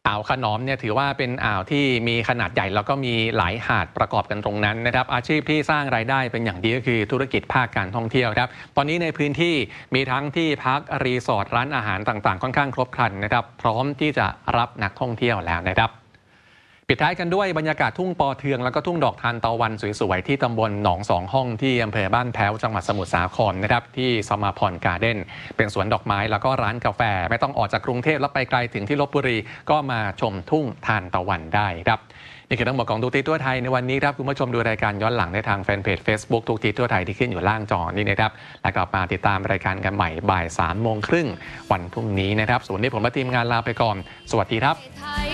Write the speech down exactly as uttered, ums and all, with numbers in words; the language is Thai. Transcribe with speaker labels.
Speaker 1: อ่าวขนอมเนี่ยถือว่าเป็นอ่าวที่มีขนาดใหญ่แล้วก็มีหลายหาดประกอบกันตรงนั้นนะครับอาชีพที่สร้างรายได้เป็นอย่างดีก็คือธุรกิจภาคการท่องเที่ยวครับตอนนี้ในพื้นที่มีทั้งที่พักรีสอร์ทร้านอาหารต่างๆค่อนข้างครบครันนะครับพร้อมที่จะรับนักท่องเที่ยวแล้วนะครับปิดท้ายกันด้วยบรรยากาศทุ่งปอเทืองแล้วก็ทุ่งดอกทานตะวันสวยๆที่ตำบลหนองสองห้องที่อำเภอบ้านแพ้วจังหวัดสมุทรสาครนะครับที่สมาพรการ์เด้นเป็นสวนดอกไม้แล้วก็ร้านกาแฟไม่ต้องออกจากกรุงเทพแล้วไปไกลถึงที่ลพบุรีก็มาชมทุ่งทานตะวันได้ครับนี่คือทั้งหมดของทุกทีทั่วไทยในวันนี้ครับคุณผู้ชมดูรายการย้อนหลังได้ทางแฟนเพจ Facebook ทุกทีทั่วไทยที่ขึ้นอยู่ล่างจอนี่นะครับและกลับมาติดตามรายการกันใหม่บ่ายสามโมงครึ่งวันพรุ่งนี้นะครับส่วนนี้ผมและทีมงานลาไปก่อนสวัสดีครับ